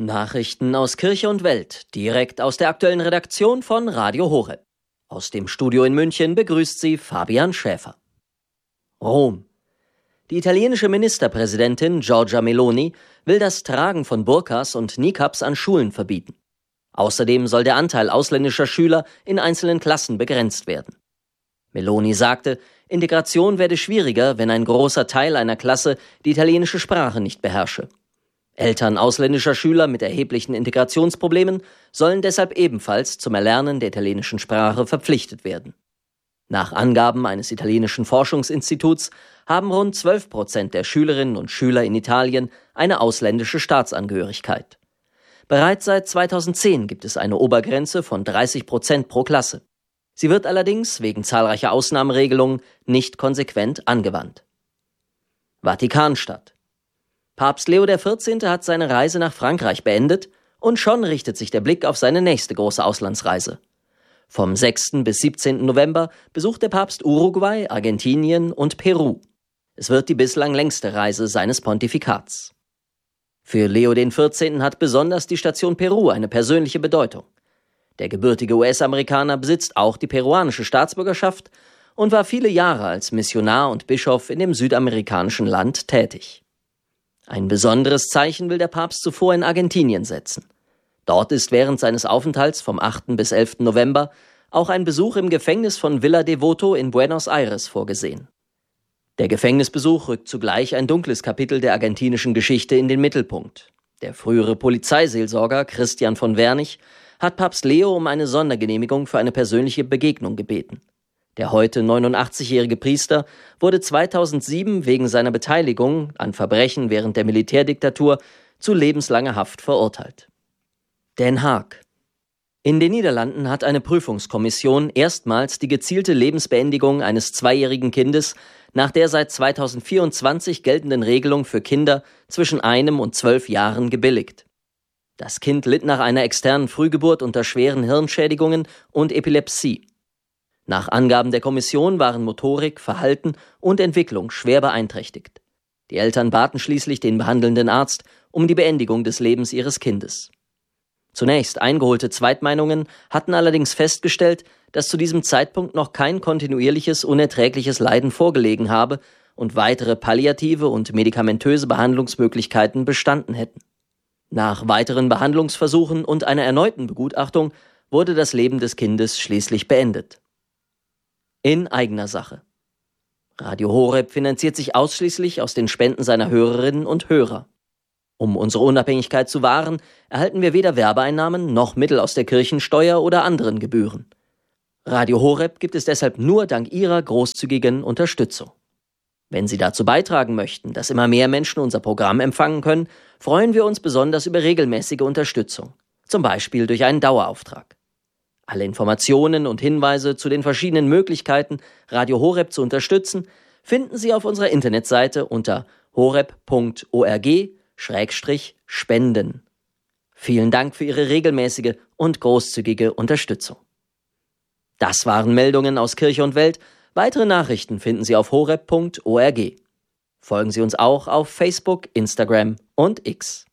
Nachrichten aus Kirche und Welt, direkt aus der aktuellen Redaktion von Radio Horeb. Aus dem Studio in München begrüßt Sie Fabian Schäfer. Rom. Die italienische Ministerpräsidentin Giorgia Meloni will das Tragen von Burkas und Niqabs an Schulen verbieten. Außerdem soll der Anteil ausländischer Schüler in einzelnen Klassen begrenzt werden. Meloni sagte, Integration werde schwieriger, wenn ein großer Teil einer Klasse die italienische Sprache nicht beherrsche. Eltern ausländischer Schüler mit erheblichen Integrationsproblemen sollen deshalb ebenfalls zum Erlernen der italienischen Sprache verpflichtet werden. Nach Angaben eines italienischen Forschungsinstituts haben rund 12% der Schülerinnen und Schüler in Italien eine ausländische Staatsangehörigkeit. Bereits seit 2010 gibt es eine Obergrenze von 30% pro Klasse. Sie wird allerdings wegen zahlreicher Ausnahmeregelungen nicht konsequent angewandt. Vatikanstadt. Papst Leo XIV. Hat seine Reise nach Frankreich beendet und schon richtet sich der Blick auf seine nächste große Auslandsreise. Vom 6. bis 17. November besucht der Papst Uruguay, Argentinien und Peru. Es wird die bislang längste Reise seines Pontifikats. Für Leo XIV. Hat besonders die Station Peru eine persönliche Bedeutung. Der gebürtige US-Amerikaner besitzt auch die peruanische Staatsbürgerschaft und war viele Jahre als Missionar und Bischof in dem südamerikanischen Land tätig. Ein besonderes Zeichen will der Papst zuvor in Argentinien setzen. Dort ist während seines Aufenthalts vom 8. bis 11. November auch ein Besuch im Gefängnis von Villa Devoto in Buenos Aires vorgesehen. Der Gefängnisbesuch rückt zugleich ein dunkles Kapitel der argentinischen Geschichte in den Mittelpunkt. Der frühere Polizeiseelsorger Christian von Wernich hat Papst Leo um eine Sondergenehmigung für eine persönliche Begegnung gebeten. Der heute 89-jährige Priester wurde 2007 wegen seiner Beteiligung an Verbrechen während der Militärdiktatur zu lebenslanger Haft verurteilt. Den Haag. In den Niederlanden hat eine Prüfungskommission erstmals die gezielte Lebensbeendigung eines 2-jährigen Kindes nach der seit 2024 geltenden Regelung für Kinder zwischen 1 und 12 Jahren gebilligt. Das Kind litt nach einer externen Frühgeburt unter schweren Hirnschädigungen und Epilepsie. Nach Angaben der Kommission waren Motorik, Verhalten und Entwicklung schwer beeinträchtigt. Die Eltern baten schließlich den behandelnden Arzt um die Beendigung des Lebens ihres Kindes. Zunächst eingeholte Zweitmeinungen hatten allerdings festgestellt, dass zu diesem Zeitpunkt noch kein kontinuierliches, unerträgliches Leiden vorgelegen habe und weitere palliative und medikamentöse Behandlungsmöglichkeiten bestanden hätten. Nach weiteren Behandlungsversuchen und einer erneuten Begutachtung wurde das Leben des Kindes schließlich beendet. In eigener Sache. Radio Horeb finanziert sich ausschließlich aus den Spenden seiner Hörerinnen und Hörer. Um unsere Unabhängigkeit zu wahren, erhalten wir weder Werbeeinnahmen noch Mittel aus der Kirchensteuer oder anderen Gebühren. Radio Horeb gibt es deshalb nur dank Ihrer großzügigen Unterstützung. Wenn Sie dazu beitragen möchten, dass immer mehr Menschen unser Programm empfangen können, freuen wir uns besonders über regelmäßige Unterstützung, zum Beispiel durch einen Dauerauftrag. Alle Informationen und Hinweise zu den verschiedenen Möglichkeiten, Radio Horeb zu unterstützen, finden Sie auf unserer Internetseite unter horeb.org/spenden. Vielen Dank für Ihre regelmäßige und großzügige Unterstützung. Das waren Meldungen aus Kirche und Welt. Weitere Nachrichten finden Sie auf horeb.org. Folgen Sie uns auch auf Facebook, Instagram und X.